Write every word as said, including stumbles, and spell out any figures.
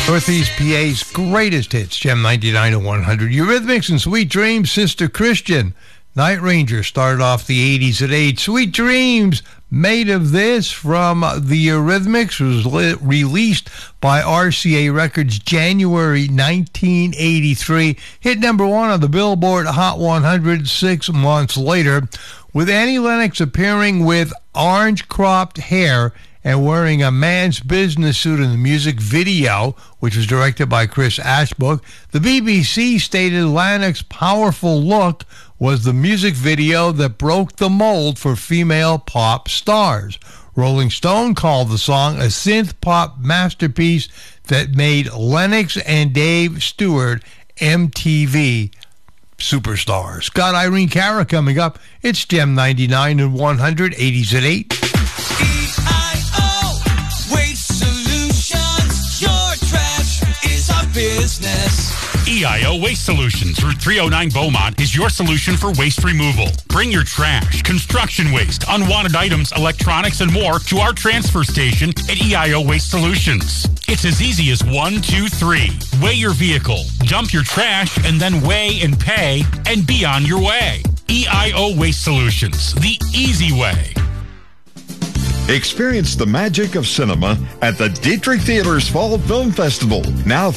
Northeast P A's greatest hits, Gem ninety-nine and one hundred. Eurythmics and Sweet Dreams, Sister Christian. Night Ranger started off the eighties at eight. Sweet Dreams, Made of This from the Eurythmics, was li- released by R C A Records January nineteen eighty-three. Hit number one on the Billboard Hot one hundred six months later, with Annie Lennox appearing with orange-cropped hair and wearing a man's business suit in the music video, which was directed by Chris Ashbrook. The B B C stated Lennox's powerful look was the music video that broke the mold for female pop stars. Rolling Stone called the song a synth-pop masterpiece that made Lennox and Dave Stewart M T V superstars. Got Irene Cara coming up. It's Gem ninety-nine and one hundred, eighties at eight. Business. E I O Waste Solutions, Route three oh nine Beaumont, is your solution for waste removal. Bring your trash, construction waste, unwanted items, electronics, and more to our transfer station at E I O Waste Solutions. It's as easy as one, two, three. Weigh your vehicle, dump your trash, and then weigh and pay, and be on your way. E I O Waste Solutions, the easy way. Experience the magic of cinema at the Dietrich Theater's Fall Film Festival. Now